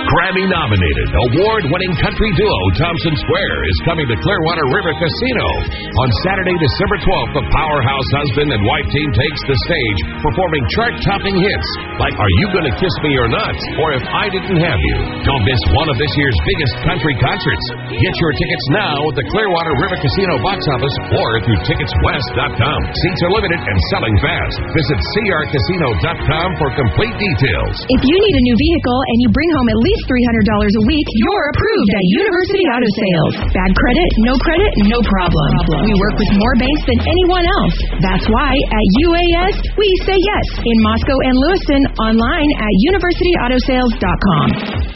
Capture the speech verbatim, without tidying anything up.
Grammy-nominated, award-winning country duo Thompson Square is coming to Clearwater River Casino. On Saturday, December twelfth, the powerhouse husband and wife team takes the stage, performing chart-topping hits like Are You Gonna Kiss Me or Not, or If I Didn't Have You. Don't miss one of this year's biggest country concerts. Get your tickets now at the Clearwater River Casino box office or through tickets west dot com. Seats are limited and selling fast. Visit c r casino dot com for complete details. If you need a new vehicle and you bring home at least three hundred dollars a week, you're approved at University Auto Sales. Bad credit, no credit, no problem. We work with more banks than anyone else. That's why at U A S, we say yes. In Moscow and Lewiston, online at university auto sales dot com.